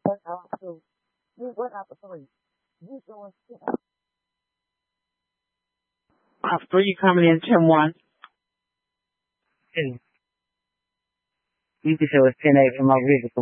After you coming in 10-1. You can say it was 10-8 for my vehicle.